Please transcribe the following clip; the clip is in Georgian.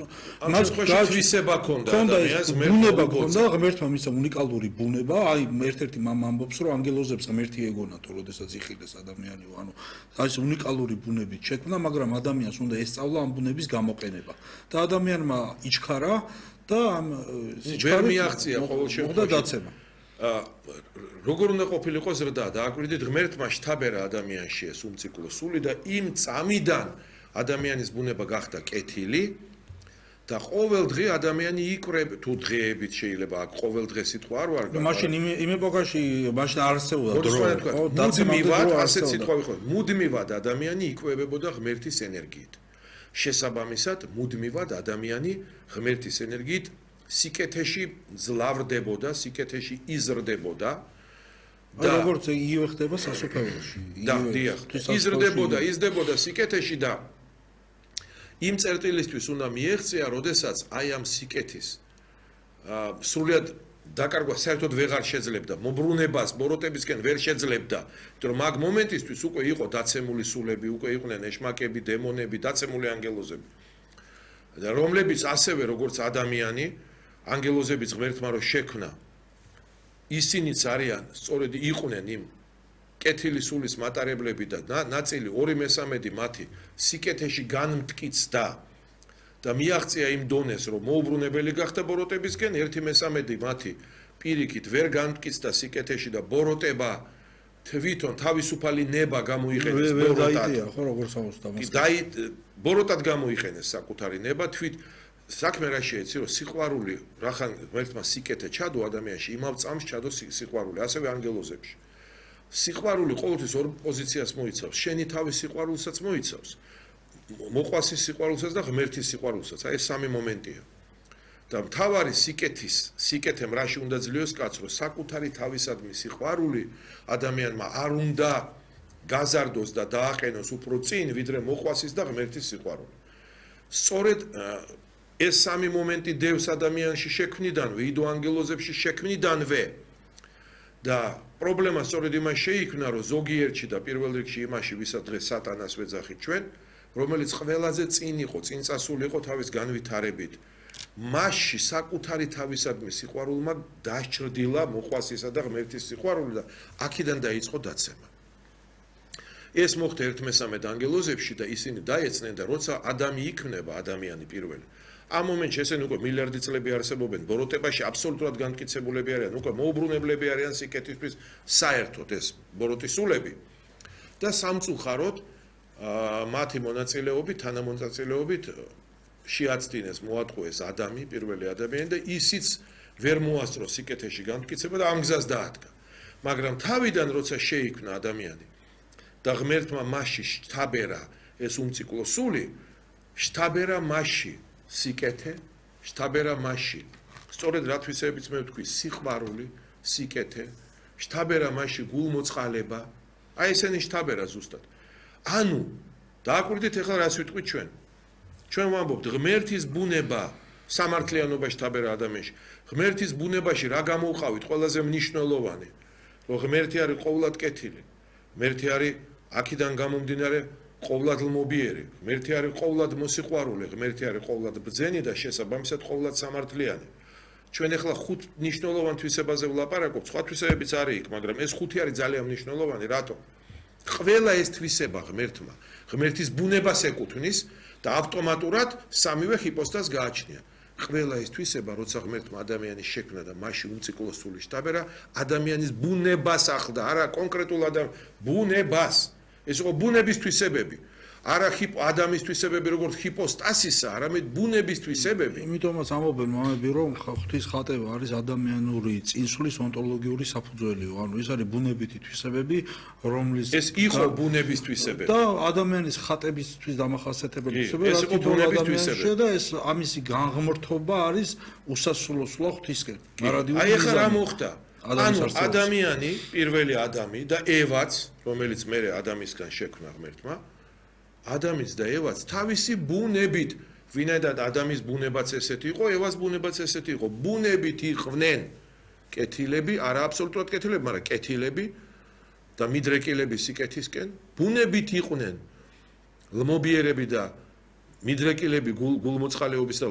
მას თვისება ქონდა ადამიანს ბუნება ქონდა ღმერთმა მისცა უნიკალური ბუნება აი ერთ-ერთი მამ ამბობს რომ ანგელოზებს ღმერთი ეგონათო როდესაც იხილეს ადამიანი ანუ ეს უნიკალური ბუნებით შექმნა მაგრამ ადამიანს უნდა ესწავლა ამ ბუნების გამოყენება და ადამიანმა იჩქარა და ამ ვერ მიაღწია ყოველ შემთხვევაში დაცემა როგორ უნდა ყოფილიყო ზრდა დააკვირდით ღმერთმა შთაბერა ადამიანში ეს უმციკლო სული და იმ წამიდან ადამიანის ბუნება გახდა კეთილი და ყოველ დღე ადამიანი იკვრება თუ დღეებით შეიძლება აქ ყოველ დღე სიტყვა არ ვარ მაშინ იმ ეპოქაში მაშინ არ არსებობდა დრო მუდმივად ასეთ სიტყვა ვიხო მუდმივად ადამიანი იკვებებოდა ღმერთის ენერგიით შესაბამისად მუდმივად ადამიანი ღმერთის ენერგიით სიკეთეში ძლავრდებოდა სიკეთეში იზრდებოდა და როგორც იგივე ხდება სასופველოში და დიახ იზრდებოდა სიკეთეში და იმ წერტილისთვის უნდა მიეღწია, როდესაც აი ამ სიკეთის სრულად დაკარგვა საერთოდ ვეღარ შეძლებდა, მობრუნებას ბოროტებისკენ ვერ შეძლებდა, იმიტომ რომ მაგ მომენტისთვის უკვე იყო დაცემული სულები, უკვე იყვნენ ეშმაკები, დემონები, დაცემული ანგელოზები. და რომლებიც ასევე როგორც ადამიანი, ანგელოზებიც ღმერთმა რო შექმნა, ისინიც არიან, სწორედ იყვნენ იმ კეთილი სულის მატარებლები და ნაწილი 2/3 მათი სიკეთეში განმტკიცდა და მიაღწია იმ დონეს რომ მოუბრუნებელი გახდა ბოროტებისკენ 1/3 მათი პირიქით ვერ განმტკიცდა სიკეთეში და ბოროტება თვითონ თავისუფალი ნება გამოიყენეს ბოროტად ხო როგორ სამოსდამოს ბოროტად გამოიყენეს საკუთარი ნება თვით საქმე რა შეეცი რომ სიყვარული რახან ღმერთმა სიკეთე ჩადო ადამიანში იმავ წამს ჩადო სიყვარული ასევე ანგელოზებში სიყვარული ყოველთვის ორ პოზიციას მოიცავს. შენი თავის სიყვარულსაც მოიცავს. მოყვასის სიყვარულსაც და ღმერთის სიყვარულსაც. აი ეს სამი მომენტია. და მთავარი სიკეთემ რაში უნდა ძლიოს კაცს, რომ საკუთარი თავისადმი სიყვარული ადამიანმა არ უნდა გაზარდოს და დააყენოს უფრო წინ, ვიდრე მოყვასის და ღმერთის სიყვარული. სწორედ ეს სამი მომენტი დევს ადამიანში შექმნიდანვე, იდო ანგელოზებში შექმნიდანვე და პრობლემა სწორედ იმას შეიქმნა, რომ ზოგიერთში და პირველ რიგში იმაში, ვისაც დღეს სატანას ვეძახით ჩვენ, რომელიც ყველაზე წინ იყო, წინწასული იყო თავის განვითარებით. მასში საკუთარი თავისადმი სიყვარულმა დასჭრდილა მოყვასისა და ღმერთის სიყვარული და აქედან დაიწყო დაცემა. ეს მოხდა 1/3 ანგელოზებში და ისინი დაეცნენ და როცა ადამი იქმნება ადამიანი პირველი ამ მომენტში ესენი უკვე მილიარდი წლები არსებობენ ბოროტებაში აბსოლუტურად განმტკიცებულები არიან უკვე მოუბრუნებლები არიან სიკეთისთვის საერთოდ ეს ბოროტის სულები და სამწუხაროდ მათი მონაწილეობით თანამონაწილეობით შეაცდინეს მოატყუეს ადამი პირველი ადამიანი და ისიც ვერ მოასწრო სიკეთეში განმტკიცება და ამ გზას დაადგა მაგრამ თავიდან როცა შეიქმნა ადამიანი და ღმერთმა მასში შთაბერა ეს უმციკლო სული შთაბერა მასში სიკეთე შთაბერა მასში სწორედ რათვისებიც მე ვთქვი სიყვარული სიკეთე შთაბერა მასში გულმოწყალება აი ესენი შთაბერა ზუსტად ანუ დააკვირდით ახლა რას ვიტყვით ჩვენ ვამბობთ ღმერთის ბუნება სამართლიანობაში შთაბერა ადამიანში ღმერთის ბუნებაში რა გამოვყავით ყველაზე მნიშვნელოვანი რომ ღმერთი არის ყოვლად კეთილი ღმერთი არის აქედან გამომდინარე ყოვლად ლმობიერი, ღმერთი არის ყოვლად მოსიყვარული, ღმერთი არის ყოვლად ბრძენი და შესაბამისად ყოვლად სამართლიანი. ჩვენ ახლა ხუთ მნიშვნელოვან თვისებაზე ვლაპარაკობთ, სხვა თვისებებიც არის იქ, მაგრამ ეს ხუთი არის ძალიან მნიშვნელოვანი, რატომ? ყველა ეს თვისება ღმერთმა, ღმერთის ბუნებას ეკუთვნის და ავტომატურად სამივე ჰიპოსტაზს გააჩნია. ყველა ეს თვისება, როცა ღმერთმა ადამიანის შექმნა და მასში უმციკლო სული შთაბერა, ადამიანის ბუნებას ახლდა, არა კონკრეტულ ბუნებას. ეს იყო ბუნების თვისებები. არა ადამიანის თვისებები როგორც ჰიპოსტასისა, არამედ ბუნების თვისებები. იმიტომაც ამბობენ მამები, რომ ღვთის ხატება არის ადამიანური წინსვლის ონტოლოგიური საფუძველიო. ანუ ეს არის ბუნებითი თვისებები, რომლის ეს იყო ბუნების თვისებები. და ადამიანის ხატებისთვის დამახასიათებელი თვისებები, ეს იყო ბუნების თვისებები. და ეს ამისი განღმრთობა არის უსასრულო სულა ღვთისკენ. აი ახლა რა მოხდა? ანუ ადამიანი, პირველი ადამი და ევაც, რომელიც მერე ადამიანისგან შექმნა ღმერთმა, ადამიანს და ევაც თავისი ბუნებით, ვინაიდან ადამიანის ბუნებაც ესეთი იყო, ევას ბუნებაც ესეთი იყო, ბუნებით იყვნენ კეთილები, არა აბსოლუტურად კეთილები, მაგრამ კეთილები და მიდრეკილები სიკეთისკენ, ბუნებით იყვნენ ლმობიერები და მიდრეკილები გულმოწყალეობის და